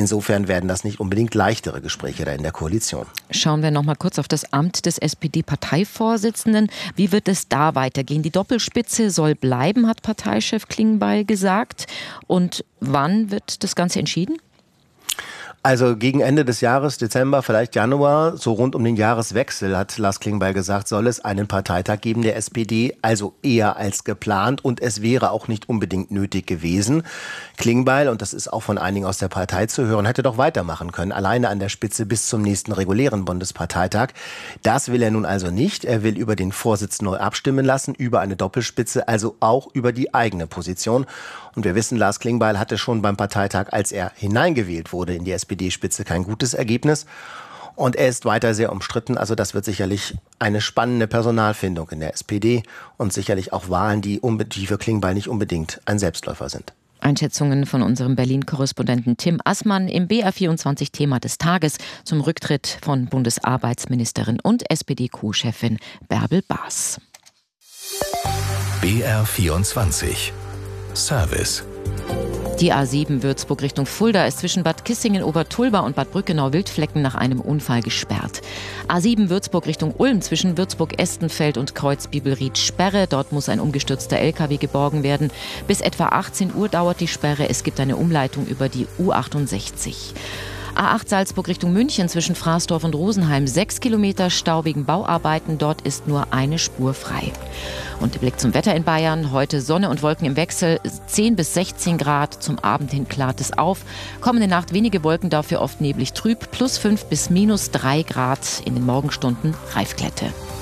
Insofern werden das nicht unbedingt leichtere Gespräche da in der Koalition. Schauen wir noch mal kurz auf das Amt des SPD-Parteivorsitzenden. Wie wird es da weitergehen? Die Doppelspitze soll bleiben, hat Parteichef Klingbeil gesagt. Und wann wird das Ganze entschieden? Also gegen Ende des Jahres, Dezember, vielleicht Januar, so rund um den Jahreswechsel, hat Lars Klingbeil gesagt, soll es einen Parteitag geben der SPD, also eher als geplant, und es wäre auch nicht unbedingt nötig gewesen. Klingbeil, und das ist auch von einigen aus der Partei zu hören, hätte doch weitermachen können, alleine an der Spitze bis zum nächsten regulären Bundesparteitag. Das will er nun also nicht. Er will über den Vorsitz neu abstimmen lassen, über eine Doppelspitze, also auch über die eigene Position. Und wir wissen, Lars Klingbeil hatte schon beim Parteitag, als er hineingewählt wurde in die SPD-Spitze, kein gutes Ergebnis. Und er ist weiter sehr umstritten. Also das wird sicherlich eine spannende Personalfindung in der SPD und sicherlich auch Wahlen, die für Klingbeil nicht unbedingt ein Selbstläufer sind. Einschätzungen von unserem Berlin-Korrespondenten Tim Assmann im BR24-Thema des Tages zum Rücktritt von Bundesarbeitsministerin und SPD-Co-Chefin Bärbel Baas. BR24 Service. Die A7 Würzburg Richtung Fulda ist zwischen Bad Kissingen-Obertulba und Bad Brückenau-Wildflecken nach einem Unfall gesperrt. A7 Würzburg Richtung Ulm zwischen Würzburg-Estenfeld und Kreuzbibelried Sperre. Dort muss ein umgestürzter LKW geborgen werden. Bis etwa 18 Uhr dauert die Sperre. Es gibt eine Umleitung über die U68. A8 Salzburg Richtung München zwischen Fraßdorf und Rosenheim 6 Kilometer Stau wegen Bauarbeiten. Dort ist nur eine Spur frei. Und der Blick zum Wetter in Bayern. Heute Sonne und Wolken im Wechsel, 10 bis 16 Grad. Zum Abend hin klart es auf. Kommende Nacht wenige Wolken, dafür oft neblig trüb. +5 bis -3 Grad. In den Morgenstunden Reifglätte.